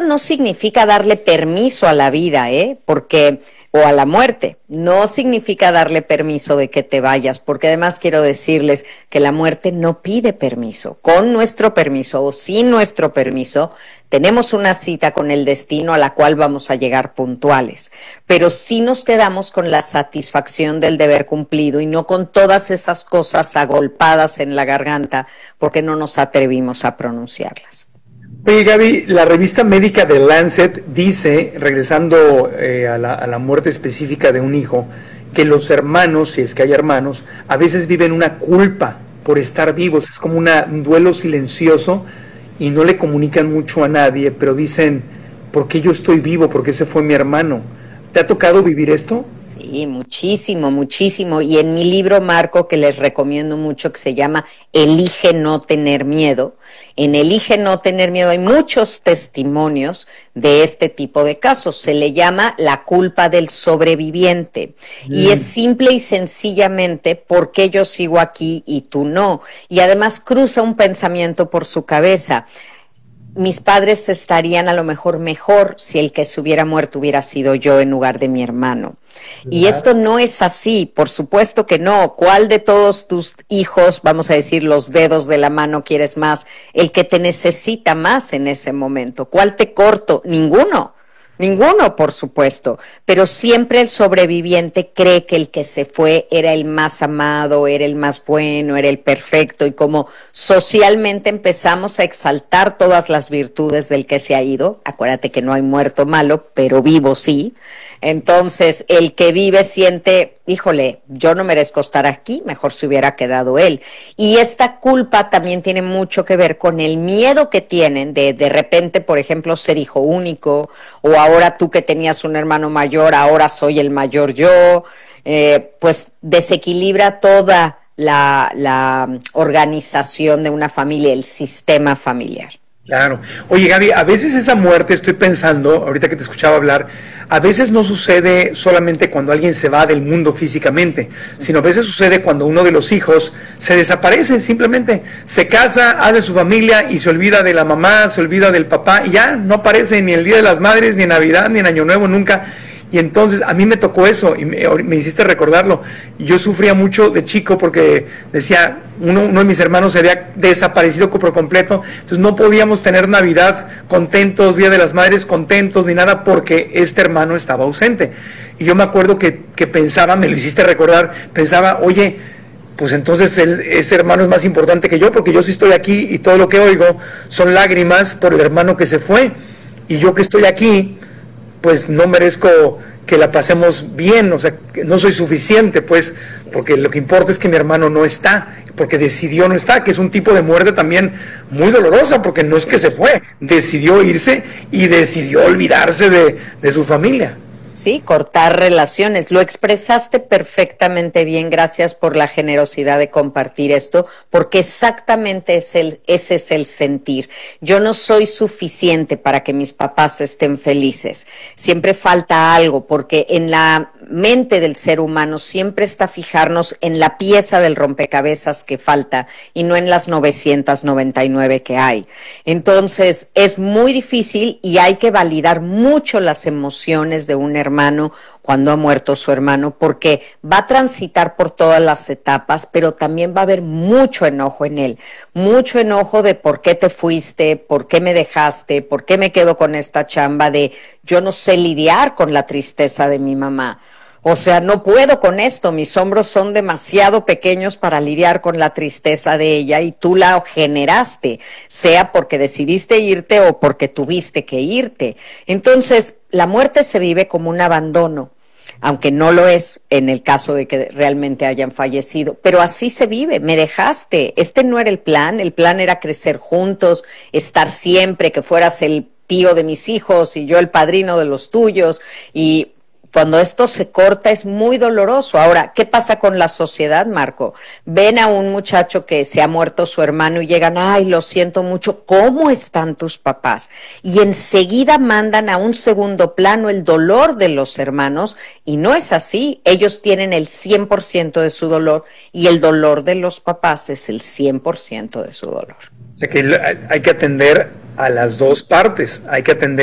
no significa darle permiso a la vida, o a la muerte. No significa darle permiso de que te vayas, porque además quiero decirles que la muerte no pide permiso. Con nuestro permiso o sin nuestro permiso, tenemos una cita con el destino a la cual vamos a llegar puntuales. Pero sí nos quedamos con la satisfacción del deber cumplido y no con todas esas cosas agolpadas en la garganta porque no nos atrevimos a pronunciarlas. Oye, Gaby, la revista médica de Lancet dice, regresando a la muerte específica de un hijo, que los hermanos, si es que hay hermanos, a veces viven una culpa por estar vivos. Es como un duelo silencioso y no le comunican mucho a nadie, pero dicen, ¿por qué yo estoy vivo? Porque ese fue mi hermano. ¿Te ha tocado vivir esto? Sí, muchísimo, muchísimo. Y en mi libro, Marco, que les recomiendo mucho, que se llama Elige no tener miedo, en Elige no tener miedo hay muchos testimonios de este tipo de casos. Se le llama la culpa del sobreviviente. Y es simple y sencillamente por qué yo sigo aquí y tú no. Y además cruza un pensamiento por su cabeza. Mis padres estarían a lo mejor si el que se hubiera muerto hubiera sido yo en lugar de mi hermano. Y esto no es así, por supuesto que no. ¿Cuál de todos tus hijos, vamos a decir los dedos de la mano, quieres más? El que te necesita más en ese momento. ¿Cuál te corto? Ninguno. Ninguno, por supuesto, pero siempre el sobreviviente cree que el que se fue era el más amado, era el más bueno, era el perfecto, y como socialmente empezamos a exaltar todas las virtudes del que se ha ido, acuérdate que no hay muerto malo, pero vivo sí, entonces el que vive siente, híjole, yo no merezco estar aquí, mejor se hubiera quedado él. Y esta culpa también tiene mucho que ver con el miedo que tienen de repente, por ejemplo, ser hijo único, o ahora tú que tenías un hermano mayor, ahora soy el mayor yo, pues desequilibra toda la organización de una familia, el sistema familiar. Claro. Oye, Gaby, a veces esa muerte, estoy pensando, ahorita que te escuchaba hablar, a veces no sucede solamente cuando alguien se va del mundo físicamente, sino a veces sucede cuando uno de los hijos se desaparece, simplemente se casa, hace su familia y se olvida de la mamá, se olvida del papá y ya no aparece ni el Día de las Madres, ni en Navidad, ni en Año Nuevo, nunca. Y entonces a mí me tocó eso y me hiciste recordarlo. Yo sufría mucho de chico porque decía, uno de mis hermanos se había desaparecido por completo, entonces no podíamos tener Navidad contentos, Día de las Madres contentos, ni nada, porque este hermano estaba ausente. Y yo me acuerdo que pensaba, me lo hiciste recordar, pensaba, oye, pues entonces ese hermano es más importante que yo, porque yo sí estoy aquí y todo lo que oigo son lágrimas por el hermano que se fue, y yo que estoy aquí, pues no merezco que la pasemos bien, o sea, no soy suficiente, pues, porque lo que importa es que mi hermano no está, porque decidió no estar, que es un tipo de muerte también muy dolorosa, porque no es que se fue, decidió irse y decidió olvidarse de su familia. Sí, cortar relaciones. Lo expresaste perfectamente bien. Gracias por la generosidad de compartir esto, porque exactamente ese es el sentir. Yo no soy suficiente para que mis papás estén felices. Siempre falta algo, porque en la mente del ser humano siempre está fijarnos en la pieza del rompecabezas que falta y no en las 999 que hay. Entonces, es muy difícil y hay que validar mucho las emociones de un hermano cuando ha muerto su hermano, porque va a transitar por todas las etapas, pero también va a haber mucho enojo en él, mucho enojo de por qué te fuiste, por qué me dejaste, por qué me quedo con esta chamba de yo no sé lidiar con la tristeza de mi mamá. O sea, no puedo con esto, mis hombros son demasiado pequeños para lidiar con la tristeza de ella y tú la generaste, sea porque decidiste irte o porque tuviste que irte. Entonces, la muerte se vive como un abandono, aunque no lo es en el caso de que realmente hayan fallecido, pero así se vive, me dejaste, este no era el plan era crecer juntos, estar siempre, que fueras el tío de mis hijos y yo el padrino de los tuyos, y cuando esto se corta es muy doloroso. Ahora, ¿qué pasa con la sociedad, Marco? Ven a un muchacho que se ha muerto su hermano y llegan, ay, lo siento mucho, ¿cómo están tus papás? Y enseguida mandan a un segundo plano el dolor de los hermanos, y no es así. Ellos tienen el 100% de su dolor y el dolor de los papás es el 100% de su dolor. O sea que hay que atender a las dos partes, hay que atender